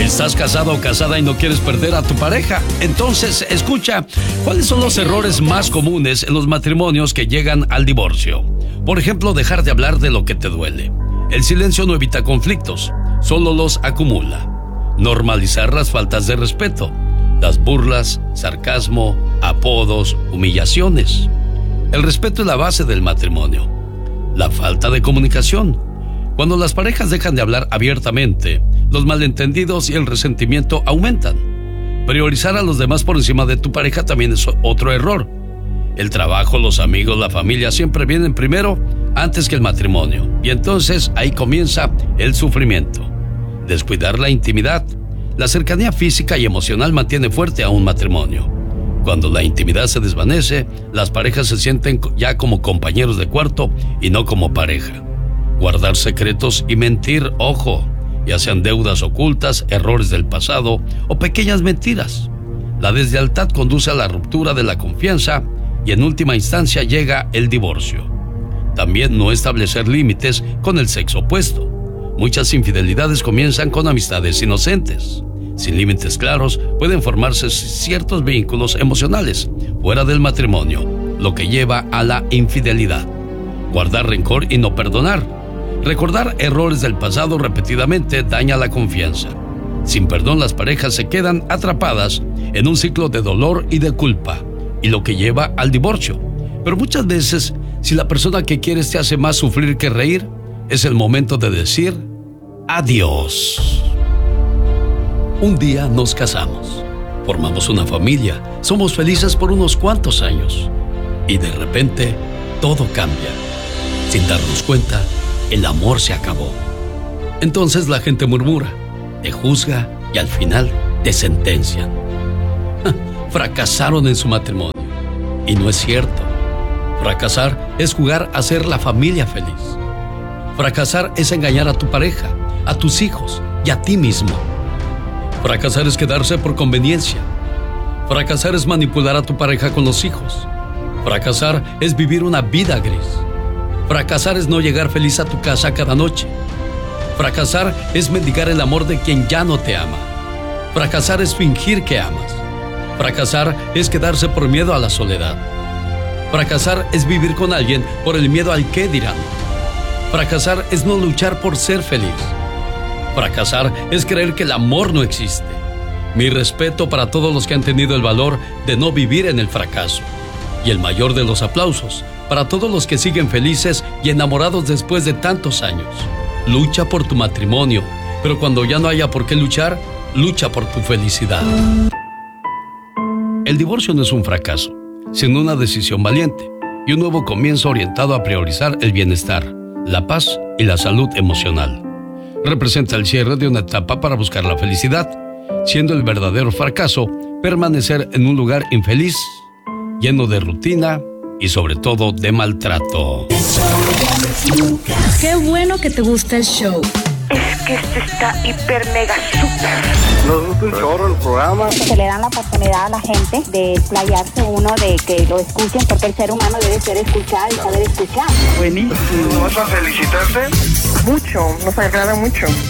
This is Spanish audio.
¿Estás casado o casada y no quieres perder a tu pareja? Entonces, escucha, ¿cuáles son los errores más comunes en los matrimonios que llegan al divorcio? Por ejemplo, dejar de hablar de lo que te duele. El silencio no evita conflictos, solo los acumula. Normalizar las faltas de respeto, las burlas, sarcasmo, apodos, humillaciones. El respeto es la base del matrimonio. La falta de comunicación. Cuando las parejas dejan de hablar abiertamente, los malentendidos y el resentimiento aumentan. Priorizar a los demás por encima de tu pareja también es otro error. El trabajo, los amigos, la familia siempre vienen primero antes que el matrimonio. Y entonces ahí comienza el sufrimiento. Descuidar la intimidad. La cercanía física y emocional mantiene fuerte a un matrimonio. Cuando la intimidad se desvanece, las parejas se sienten ya como compañeros de cuarto y no como pareja. Guardar secretos y mentir, ojo, ya sean deudas ocultas, errores del pasado o pequeñas mentiras. La deslealtad conduce a la ruptura de la confianza y en última instancia llega el divorcio. También no establecer límites con el sexo opuesto. Muchas infidelidades comienzan con amistades inocentes. Sin límites claros pueden formarse ciertos vínculos emocionales fuera del matrimonio, lo que lleva a la infidelidad. Guardar rencor y no perdonar. Recordar errores del pasado repetidamente daña la confianza. Sin perdón, las parejas se quedan atrapadas en un ciclo de dolor y de culpa, y lo que lleva al divorcio. Pero muchas veces, si la persona que quieres te hace más sufrir que reír, es el momento de decir adiós. Un día nos casamos, formamos una familia, somos felices por unos cuantos años, y de repente todo cambia. Sin darnos cuenta, el amor se acabó. Entonces la gente murmura, te juzga y al final te sentencian. Fracasaron en su matrimonio. Y no es cierto. Fracasar es jugar a ser la familia feliz. Fracasar es engañar a tu pareja, a tus hijos y a ti mismo. Fracasar es quedarse por conveniencia. Fracasar es manipular a tu pareja con los hijos. Fracasar es vivir una vida gris. Fracasar es no llegar feliz a tu casa cada noche. Fracasar es mendigar el amor de quien ya no te ama. Fracasar es fingir que amas. Fracasar es quedarse por miedo a la soledad. Fracasar es vivir con alguien por el miedo al qué dirán. Fracasar es no luchar por ser feliz. Fracasar es creer que el amor no existe. Mi respeto para todos los que han tenido el valor de no vivir en el fracaso. Y el mayor de los aplausos para todos los que siguen felices y enamorados después de tantos años. Lucha por tu matrimonio, pero cuando ya no haya por qué luchar, lucha por tu felicidad. El divorcio no es un fracaso, sino una decisión valiente y un nuevo comienzo orientado a priorizar el bienestar, la paz y la salud emocional. Representa el cierre de una etapa para buscar la felicidad, siendo el verdadero fracaso permanecer en un lugar infeliz, lleno de rutina y sobre todo de maltrato. Qué bueno que te gusta el show. Es que este está hiper mega super. Nos gusta un chorro el programa. Se le dan la oportunidad a la gente de explayarse uno, de que lo escuchen, porque el ser humano debe ser escuchado y saber escuchar. Buenísimo. ¿Vas a felicitarte? Mucho, nos agrada mucho.